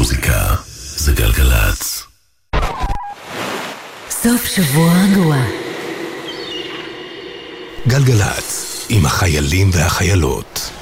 המוזיקה זה גלגלץ. סוף שבוע רגוע. גלגלץ עם החיילים והחיילות.